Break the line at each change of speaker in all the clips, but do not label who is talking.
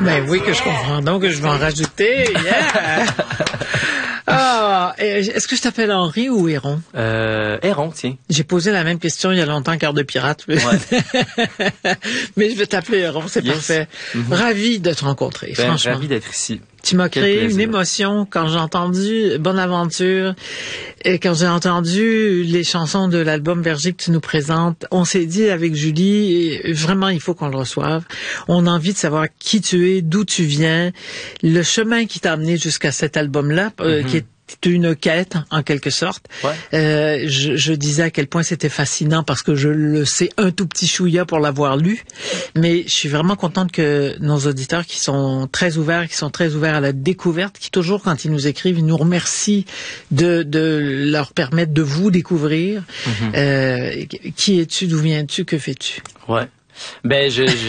Ben oui, que je comprends. Donc, je vais en rajouter. Yeah! Ah, est-ce que je t'appelle Henri ou Héron?
Héron, tiens.
J'ai posé la même question il y a longtemps, Cœur de pirate. Ouais. Mais je vais t'appeler Héron, c'est parfait. Ravi de te rencontrer, franchement.
Ravi d'être ici.
Tu m'as créé une émotion quand j'ai entendu Bonaventure et quand j'ai entendu les chansons de l'album Berger que tu nous présentes. On s'est dit avec Julie, vraiment, il faut qu'on le reçoive. On a envie de savoir qui tu es, d'où tu viens, le chemin qui t'a amené jusqu'à cet album-là, qui est une quête, en quelque sorte. Ouais. Je disais à quel point c'était fascinant parce que je le sais un tout petit chouïa pour l'avoir lu. Mais je suis vraiment contente que nos auditeurs qui sont très ouverts à la découverte, qui toujours, quand ils nous écrivent, ils nous remercient de leur permettre de vous découvrir. Qui es-tu? D'où viens-tu? Que fais-tu?
Ouais. Ben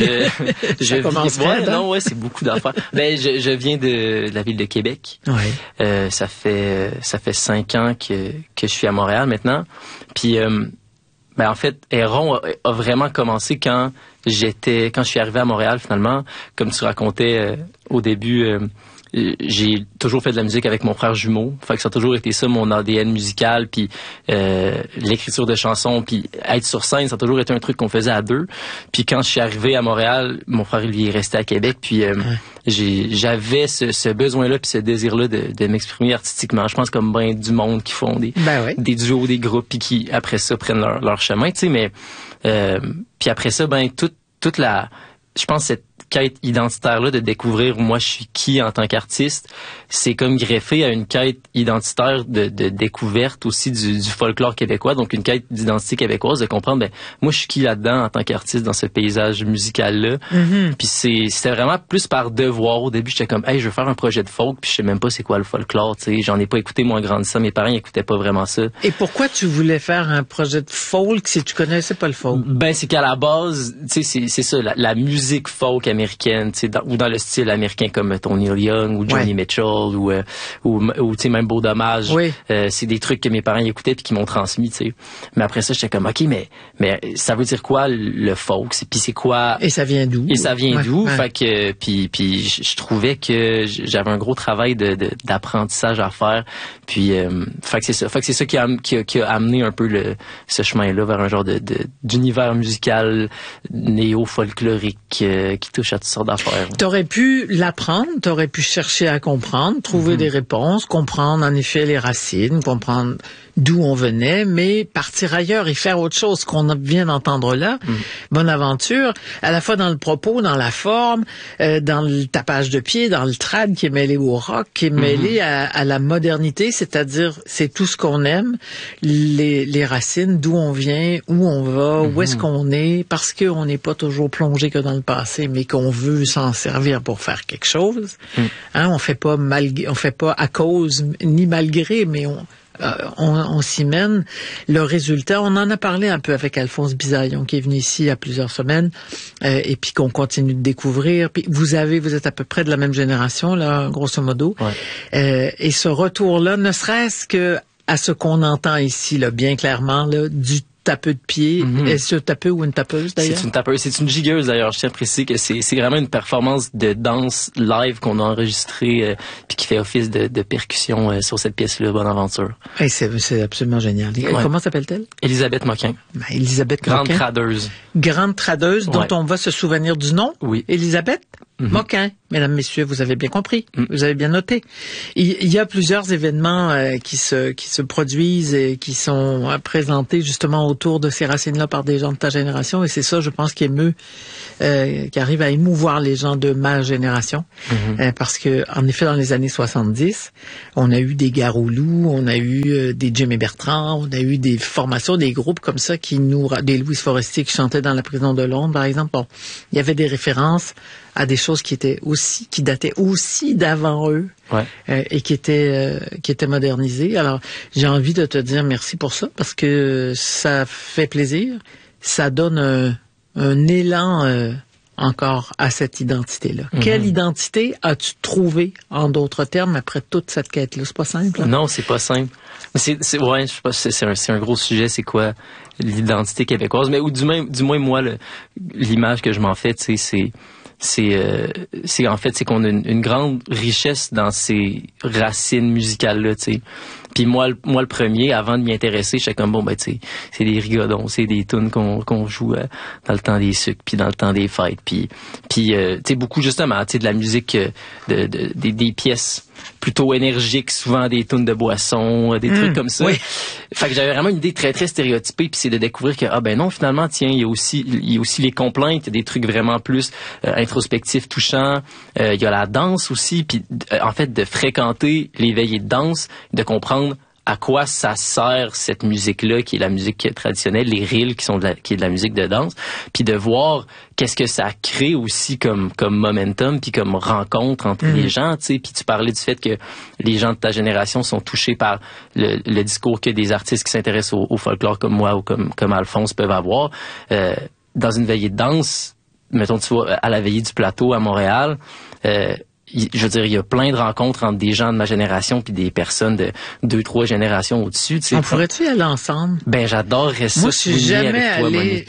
je
commence
c'est beaucoup d'affaires. Ben je viens de la ville de Québec.
Ouais.
Ça fait 5 ans que je suis à Montréal maintenant. Puis ben en fait, Héron a vraiment commencé quand je suis arrivé à Montréal finalement, comme tu racontais au début. J'ai toujours fait de la musique avec mon frère jumeau. Fait que ça a toujours été ça, mon ADN musical, puis l'écriture de chansons, puis être sur scène, ça a toujours été un truc qu'on faisait à deux. Puis quand je suis arrivé à Montréal, mon frère, lui, est resté à Québec, puis j'avais ce besoin-là, puis ce désir-là de m'exprimer artistiquement. Je pense comme ben du monde qui font des duos, des groupes, puis qui, après ça, prennent leur chemin, tu sais, mais puis après ça, ben toute la... Je pense cette quête identitaire-là de découvrir moi je suis qui en tant qu'artiste, c'est comme greffé à une quête identitaire de découverte aussi du folklore québécois, donc une quête d'identité québécoise, de comprendre ben moi je suis qui là-dedans en tant qu'artiste dans ce paysage musical-là. Puis c'était vraiment plus par devoir. Au début j'étais comme hey je veux faire un projet de folk, puis je sais même pas c'est quoi le folklore, tu sais, j'en ai pas écouté moi en grandissant, mes parents écoutaient pas vraiment ça.
Et pourquoi tu voulais faire un projet de folk si tu connaissais pas le folk? Ben
c'est qu'à la base, tu sais c'est ça la musique folk américaine, tu sais ou dans le style américain comme Tony Young ou Johnny Mitchell ou tu sais même Beau Dommage, c'est des trucs que mes parents écoutaient puis qui m'ont transmis, tu sais. Mais après ça j'étais comme OK mais ça veut dire quoi le folk, puis c'est quoi
et ça vient d'où?
Fait que puis je trouvais que j'avais un gros travail d'apprentissage à faire, puis fait que c'est ça qui a amené un peu ce chemin-là vers un genre d'univers musical néo-folklorique qui touche à toutes sortes d'affaires.
T'aurais pu l'apprendre, t'aurais pu chercher à comprendre, trouver des réponses, comprendre en effet les racines, comprendre d'où on venait, mais partir ailleurs et faire autre chose qu'on vient d'entendre là. Bonaventure, à la fois dans le propos, dans la forme, dans le tapage de pied, dans le trad qui est mêlé au rock, qui est mêlé à la modernité, c'est-à-dire c'est tout ce qu'on aime, les racines, d'où on vient, où on va, où est-ce qu'on est, parce qu'on n'est pas toujours plongé que dans le passé, mais qu'on veut s'en servir pour faire quelque chose. Hein, on fait pas à cause ni malgré, mais on s'y mène. Le résultat, on en a parlé un peu avec Alphonse Bisaillon qui est venu ici il y a plusieurs semaines et puis qu'on continue de découvrir. Puis vous êtes à peu près de la même génération là, grosso modo. Et ce retour-là, ne serait-ce que à ce qu'on entend ici là, bien clairement là, du tapeux de pied. Est-ce un tapeux ou une tapeuse d'ailleurs?
C'est une tapeuse, c'est une gigueuse d'ailleurs. Je tiens à préciser que c'est vraiment une performance de danse live qu'on a enregistrée puis qui fait office de percussion sur cette pièce-là, Bonaventure.
Hey, c'est absolument génial. Comment s'appelle-t-elle?
Elisabeth Moquin.
Elisabeth
Grande
Moquin.
tradeuse.
Grande tradeuse dont on va se souvenir du nom?
Oui.
Elisabeth Moquin. Mesdames, messieurs, vous avez bien compris. Vous avez bien noté. Il y a plusieurs événements qui se produisent et qui sont présentés justement autour de ces racines-là par des gens de ta génération. Et c'est ça, je pense, qui émeut, qui arrive à émouvoir les gens de ma génération. Parce que, en effet, dans les années 70, on a eu des Garoulou, on a eu des Jimmy Bertrand, on a eu des formations, des groupes comme ça des Louis Forestier qui chantaient dans la prison de Londres, par exemple. Bon, il y avait des références à des choses qui dataient aussi d'avant eux et qui étaient modernisées. Alors, j'ai envie de te dire merci pour ça parce que ça fait plaisir, ça donne un élan encore à cette identité-là. Quelle identité as-tu trouvé, en d'autres termes, après toute cette quête-là? C'est pas simple. Hein?
Non, c'est pas simple. Je sais pas, c'est un gros sujet, c'est quoi l'identité québécoise, mais ou du moins moi l'image que je m'en fais, tu sais, en fait, c'est qu'on a une grande richesse dans ces racines musicales-là, tu sais. Puis moi, le premier, avant de m'y intéresser, j'étais comme, bon, ben, tu sais, c'est des rigodons, c'est des tunes qu'on joue dans le temps des sucres, puis dans le temps des fêtes, puis tu sais, beaucoup, justement, tu sais, de la musique, des pièces plutôt énergiques, souvent des tunes de boissons, des trucs comme ça.
Oui.
Fait que j'avais vraiment une idée très, très stéréotypée, puis c'est de découvrir que, ah ben non, finalement, tiens, il y a aussi les complaintes, il y a des trucs vraiment plus introspectifs, touchants, il y a la danse aussi, puis en fait, de fréquenter les veillées de danse, de comprendre à quoi ça sert cette musique-là, qui est la musique traditionnelle, les reels qui est de la musique de danse, puis de voir qu'est-ce que ça crée aussi comme momentum, puis comme rencontre entre les gens, tu sais. Puis tu parlais du fait que les gens de ta génération sont touchés par le discours que des artistes qui s'intéressent au folklore comme moi ou comme Alphonse peuvent avoir. Dans une veillée de danse, mettons, tu vois, à la veillée du plateau à Montréal, je veux dire, il y a plein de rencontres entre des gens de ma génération puis des personnes de 2-3 générations au-dessus. Tu sais,
pourrait-tu y aller ensemble?
Ben, j'adorerais ça.
Moi, je suis jamais allée,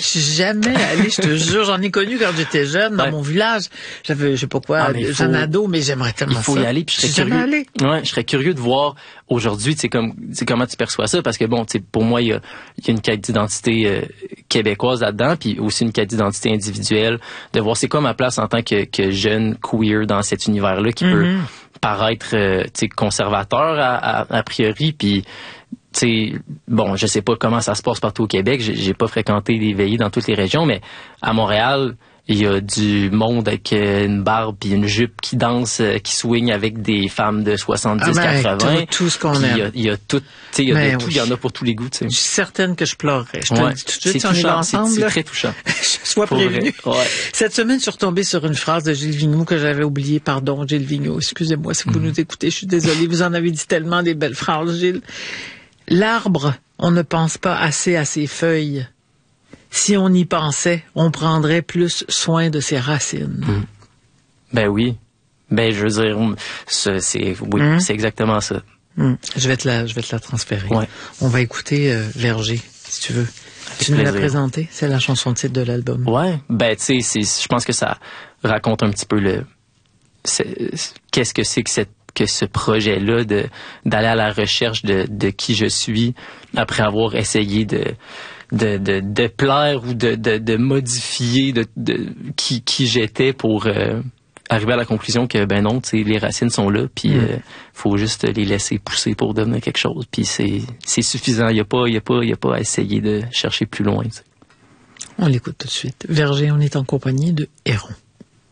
je te jure, j'en ai connu quand j'étais jeune dans mon village. J'avais, je sais pas quoi, jeune ado, mais j'aimerais tellement ça.
Il faut y aller, puis je serais curieux. Ouais, je serais curieux de voir aujourd'hui, tu sais, comment tu perçois ça, parce que bon, tu sais, pour moi, il y a une quête d'identité québécoise là-dedans, puis aussi une quête d'identité individuelle, de voir c'est quoi ma place en tant que jeune queer dans cet univers-là qui peut paraître, tu sais, conservateur a priori, puis tu sais, bon, je sais pas comment ça se passe partout au Québec, j'ai pas fréquenté des veillées dans toutes les régions, mais à Montréal, il y a du monde avec une barbe puis une jupe qui danse, qui swing avec des femmes de 70-80.
Tout ce qu'on aime.
Il y a tout, tu sais, il y a de tout, il y en a pour tous les goûts, tu sais.
Je suis certaine que je pleurerais. Je te le dis tout de suite, si on y va ensemble.
C'est très touchant.
Sois prévenu. Ouais. Cette semaine, je suis retombée sur une phrase de Gilles Vigneault que j'avais oubliée. Pardon, Gilles Vigneault. Excusez-moi si vous nous écoutez. Je suis désolée. Vous en avez dit tellement des belles phrases, Gilles. L'arbre, on ne pense pas assez à ses feuilles. Si on y pensait, on prendrait plus soin de ses racines.
Ben oui. Ben, je veux dire, c'est exactement ça.
Je vais te la transférer.
Ouais.
On va écouter Verger, si tu veux. Tu nous l'as présenté? C'est la chanson titre de l'album.
Ouais. Ben, tu sais, je pense que ça raconte un petit peu qu'est-ce que c'est que ce projet-là d'aller à la recherche de qui je suis après avoir essayé de plaire ou de modifier de qui j'étais pour arriver à la conclusion que ben non, tu sais, les racines sont là, puis faut juste les laisser pousser pour devenir quelque chose, puis c'est suffisant. Il y a pas à essayer de chercher plus loin. Tu sais.
On l'écoute tout de suite. Verger, on est en compagnie de Héron.